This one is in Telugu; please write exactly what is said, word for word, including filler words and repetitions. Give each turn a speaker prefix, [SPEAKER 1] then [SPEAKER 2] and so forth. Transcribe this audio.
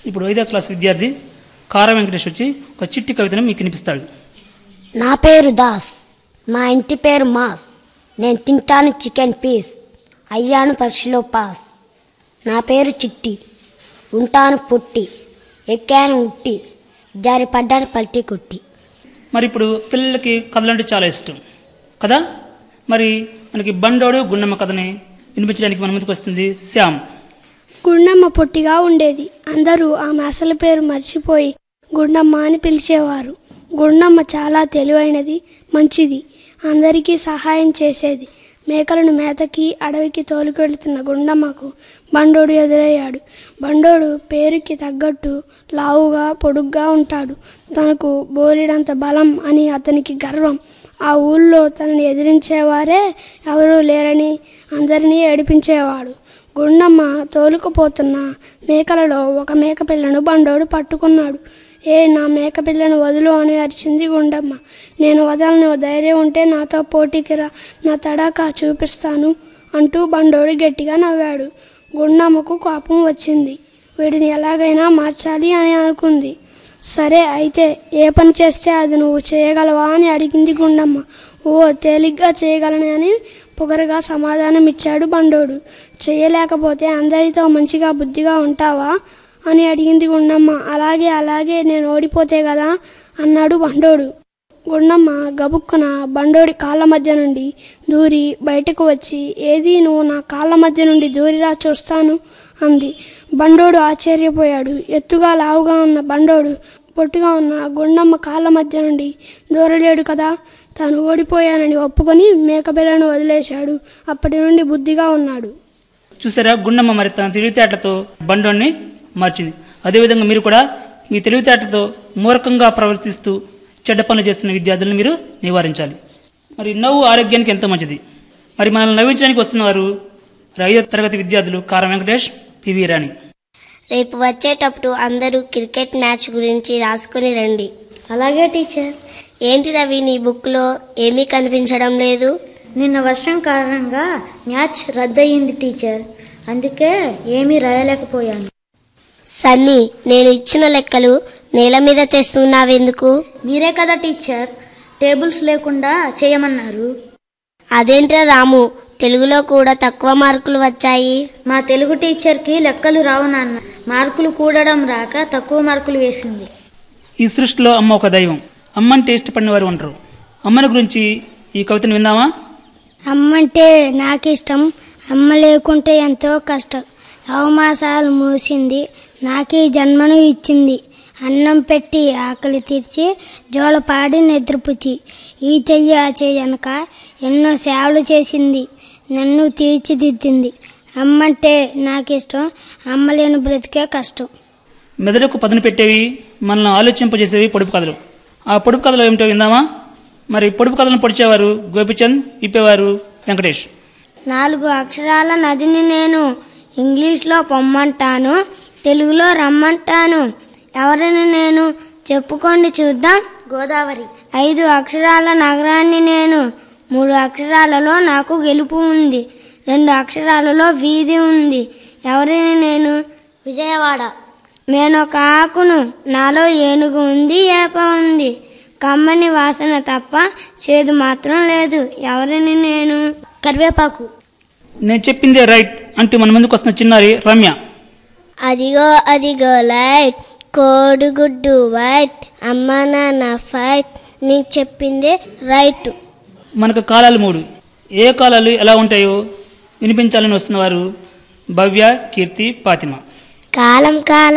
[SPEAKER 1] ఇప్పుడు ఐదో క్లాస్ విద్యార్థి కార వెంకటేష్ వచ్చి ఒక చిట్టి కవితను మీకు వినిపిస్తాడు.
[SPEAKER 2] నా పేరు దాస్, మా ఇంటి పేరు మాస్, నేను తింటాను చికెన్ పీస్, అయ్యాను పరీక్షలో పాస్. నా పేరు చిట్టి, ఉంటాను పుట్టి, ఎక్కాను ఉట్టి, జారి పడ్డాను పల్టీ కొట్టి.
[SPEAKER 1] మరి ఇప్పుడు పిల్లలకి కథలు అంటే చాలా ఇష్టం కదా. మరి మనకి బండోడు గుండమ్మ కథని వినిపించడానికి మన ముందుకు వస్తుంది శ్యామ్.
[SPEAKER 3] గుండమ్మ పొట్టిగా ఉండేది. అందరూ ఆమె అసలు పేరు మర్చిపోయి గుండమ్మ అని పిలిచేవారు. గుండమ్మ చాలా తెలివైనది, మంచిది, అందరికీ సహాయం చేసేది. మేకలను మేతకి అడవికి తోలుకెళ్తున్న గుండమ్మకు బండోడు ఎదురయ్యాడు. బండోడు పేరుకి తగ్గట్టు లావుగా పొడుగ్గా ఉంటాడు. తనకు బోలెడంత బలం అని అతనికి గర్వం. ఆ ఊళ్ళో తనని ఎదిరించేవారే ఎవరూ లేరని అందరినీ ఏడిపించేవాడు. గుండమ్మ తోలుకుపోతున్న మేకలలో ఒక మేకపిల్లను బండోడు పట్టుకున్నాడు. ఏ నా మేకపిల్లను వదులు అని అరిచింది గుండమ్మ. నేను వదలను, ధైర్యం ఉంటే నాతో పోటీకి రా, నా తడాకా చూపిస్తాను అంటూ బండోడు గట్టిగా నవ్వాడు. గుండమ్మకు కోపం వచ్చింది. వీడిని ఎలాగైనా మార్చాలి అని అనుకుంది. సరే అయితే ఏ పని చేస్తే అది నువ్వు చేయగలవా అని అడిగింది గుండమ్మ. ఓ తేలిగ్గా చేయగలను అని పొగరుగా సమాధానం ఇచ్చాడు బండోడు. చేయలేకపోతే అందరితో మంచిగా బుద్ధిగా ఉంటావా అని అడిగింది గుండమ్మ. అలాగే అలాగే నేను ఓడిపోతే కదా అన్నాడు బండోడు. గుండమ్మ గబుక్కున బండోడి కాళ్ళ మధ్య నుండి దూరి బయటకు వచ్చి, ఏది నువ్వు నా కాళ్ళ మధ్య నుండి దూరిరా చూస్తాను అంది. బండోడు ఆశ్చర్యపోయాడు. ఎత్తుగా లావుగా ఉన్న బండోడు పొట్టిగా ఉన్న గుండమ్మ కాళ్ళ మధ్య నుండి దూరలేడు కదా. తాను ఓడిపోయానని ఒప్పుకొని మేకపిల్లను వదిలేశాడు. అప్పటి నుండి బుద్ధిగా ఉన్నాడు.
[SPEAKER 1] చూసారా, గుండమ్మ మరి తన తెలివితేటలతో బండోడిని మార్చింది. అదేవిధంగా మీరు కూడా మీ తెలివితేటలతో మూర్ఖంగా ప్రవర్తిస్తూ చెడ్డ పనులు చేస్తున్న విద్యార్థులను మీరు నివారించాలి. మరి నవ్వు ఆరోగ్యానికి ఎంతో మంచిది. మరి మనల్ని నవ్వించడానికి వస్తున్నవారు ఐదో తరగతి విద్యార్థులు కార వెంకటేష్, పివి రాణి.
[SPEAKER 4] రేపు వచ్చేటప్పుడు అందరూ క్రికెట్ మ్యాచ్ గురించి రాసుకుని రండి.
[SPEAKER 5] అలాగే టీచర్.
[SPEAKER 4] ఏంటి రవి, నీ బుక్లో ఏమీ కనిపించడం లేదు?
[SPEAKER 5] నిన్న వర్షం కారణంగా మ్యాచ్ రద్దయింది టీచర్, అందుకే ఏమీ రాయలేకపోయాను.
[SPEAKER 4] సన్నీ, నేను ఇచ్చిన లెక్కలు నేల మీద చేస్తున్నావెందుకు?
[SPEAKER 5] మీరే కదా టీచర్ టేబుల్స్ లేకుండా చేయమన్నారు.
[SPEAKER 4] అదేంట్రా రాము, తెలుగులో కూడా తక్కువ మార్కులు వచ్చాయి.
[SPEAKER 5] మా తెలుగు టీచర్కి లెక్కలు రావు నాన్న, మార్కులు కూడడం రాక తక్కువ మార్కులు వేసింది.
[SPEAKER 1] ఈ సృష్టిలో అమ్మ ఒక దైవం. అమ్మంటే ఇష్టపడిన వారు ఉంటారు. అమ్మని గురించి ఈ కవితను విందామా?
[SPEAKER 3] అమ్మంటే నాకు ఇష్టం, అమ్మ లేకుంటే ఎంతో కష్టం. నవమాసాలు మూసింది, నాకే జన్మను ఇచ్చింది. అన్నం పెట్టి ఆకలి తీర్చి, జోలపాడి నిద్రపుచ్చి, ఈ చెయ్యి ఆ చెయ్యి అనక ఎన్నో సేవలు చేసింది, నన్ను తీర్చిదిద్దింది. అమ్మంటే నాకు ఇష్టం, అమ్మ లేని బ్రతికే కష్టం.
[SPEAKER 1] మెదడుకు పదును పెట్టేవి, మనల్ని ఆలోచింపజేసేవి పొడుపు కథలు. ఆ పొడుపు కథలు ఏమిటో విందామా? మరి పొడుపు కథలను పొడిచేవారు గోపిచంద్, విప్పేవారు వెంకటేష్.
[SPEAKER 2] నాలుగు అక్షరాల నదిని నేను ఇంగ్లీష్లో పొమ్మంటాను, తెలుగులో రమ్మంటాను. ఎవరిని నేను చెప్పుకోండి చూద్దాం.
[SPEAKER 5] గోదావరి.
[SPEAKER 2] ఐదు అక్షరాల నగరాన్ని నేను, మూడు అక్షరాలలో నాకు గెలుపు ఉంది, రెండు అక్షరాలలో వీధి ఉంది. ఎవరిని నేను?
[SPEAKER 5] విజయవాడ.
[SPEAKER 2] నేను ఒక ఆకును, నాలో ఏనుగు ఉంది, ఏప ఉంది, కమ్మని వాసన తప్ప చేదు మాత్రం లేదు. ఎవరిని నేను?
[SPEAKER 5] కరివేపాకు.
[SPEAKER 1] నేను చెప్పిందే రైట్ అంటూ మన ముందుకు వస్తున్న చిన్నారి రమ్య.
[SPEAKER 4] అదిగో అదిగో లైట్, కోడిగుడ్డు వైట్, అమ్మ నాన్న ఫైట్, నీకు చెప్పిందే రైట్.
[SPEAKER 1] మనకు కాలాలు మూడు. ఏ కాలాలు ఎలా ఉంటాయో వినిపించాలని వస్తున్నవారు భవ్య, కీర్తి, ఫాతిమా.
[SPEAKER 2] కాలం కాలం